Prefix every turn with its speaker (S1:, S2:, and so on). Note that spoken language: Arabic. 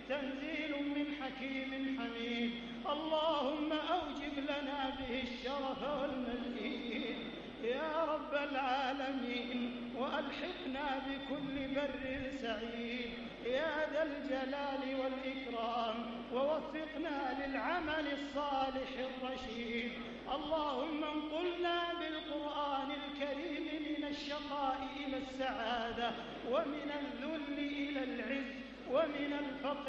S1: تنزيل من حكيم حميد. اللهم أوجب لنا به الشرف والمزيد يا رب العالمين، وألحقنا بكل بر سعيد يا ذا الجلال والإكرام، ووفقنا للعمل الصالح الرشيد. اللهم انقلنا بالقرآن الكريم من الشقاء إلى السعادة، ومن الذل إلى العز، ومن الفقر